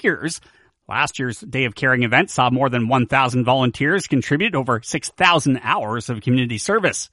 volunteers. Last year's Day of Caring event saw more than 1,000 volunteers contribute over 6,000 hours of community service.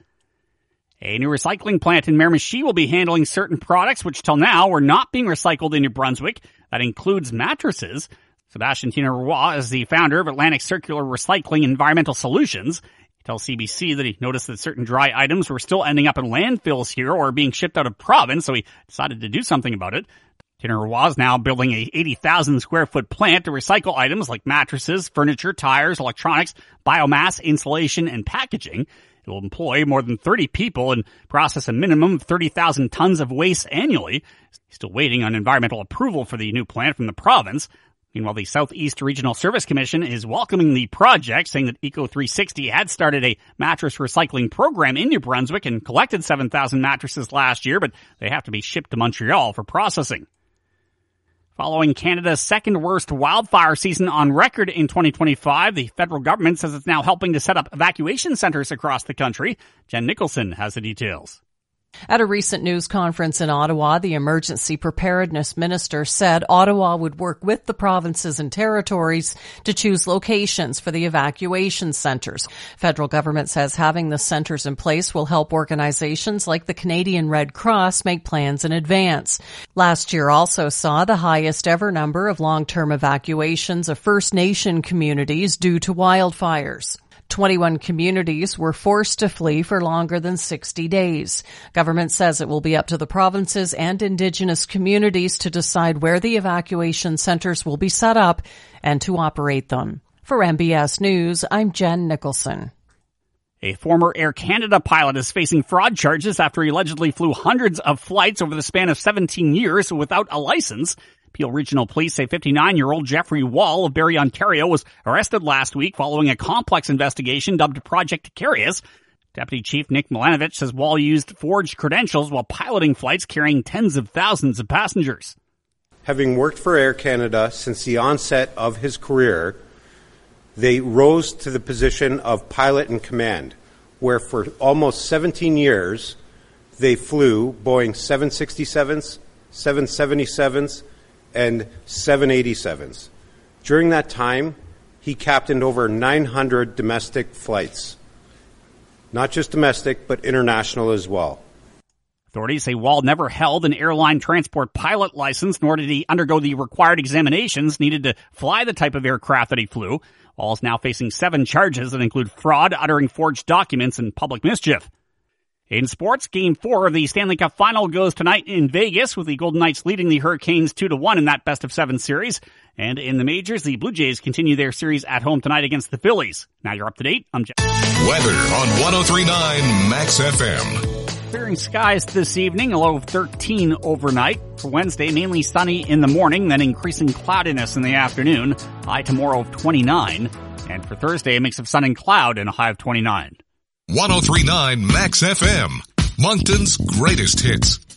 A new recycling plant in Miramichi will be handling certain products which till now were not being recycled in New Brunswick. That includes mattresses. Sebastian Roy is the founder of Atlantic Circular Recycling Environmental Solutions. He tells CBC that he noticed that certain dry items were still ending up in landfills here or being shipped out of province, so he decided to do something about it. Roy is now building a 80,000 square foot plant to recycle items like mattresses, furniture, tires, electronics, biomass, insulation, and packaging. It will employ more than 30 people and process a minimum of 30,000 tons of waste annually. He's still waiting on environmental approval for the new plant from the province. Meanwhile, the Southeast Regional Service Commission is welcoming the project, saying that Eco360 had started a mattress recycling program in New Brunswick and collected 7,000 mattresses last year, but they have to be shipped to Montreal for processing. Following Canada's second worst wildfire season on record in 2025, the federal government says it's now helping to set up evacuation centers across the country. Jen Nicholson has the details. At a recent news conference in Ottawa, the emergency preparedness minister said Ottawa would work with the provinces and territories to choose locations for the evacuation centers. Federal government says having the centers in place will help organizations like the Canadian Red Cross make plans in advance. Last year also saw the highest ever number of long-term evacuations of First Nation communities due to wildfires. 21 communities were forced to flee for longer than 60 days. Government says it will be up to the provinces and Indigenous communities to decide where the evacuation centers will be set up and to operate them. For MBS News, I'm Jen Nicholson. A former Air Canada pilot is facing fraud charges after he allegedly flew hundreds of flights over the span of 17 years without a license. Peel Regional Police say 59-year-old Jeffrey Wall of Barrie, Ontario was arrested last week following a complex investigation dubbed Project Aquarius. Deputy Chief Nick Milanovich says Wall used forged credentials while piloting flights carrying tens of thousands of passengers. Having worked for Air Canada since the onset of his career, they rose to the position of pilot in command, where for almost 17 years they flew Boeing 767s, 777s, and 787s. During that time, he captained over 900 domestic flights. Not just domestic, but international as well. Authorities say Wall never held an airline transport pilot license, nor did he undergo the required examinations needed to fly the type of aircraft that he flew. Wall is now facing 7 charges that include fraud, uttering forged documents, and public mischief. In sports, Game 4 of the Stanley Cup Final goes tonight in Vegas, with the Golden Knights leading the Hurricanes 2-1 in that best-of-7 series. And in the majors, the Blue Jays continue their series at home tonight against the Phillies. Now you're up to date. I'm Jeff. Weather on 103.9 Max FM. Clearing skies this evening, a low of 13 overnight. For Wednesday, mainly sunny in the morning, then increasing cloudiness in the afternoon. High tomorrow of 29. And for Thursday, a mix of sun and cloud and a high of 29. 103.9 Max FM, Moncton's greatest hits.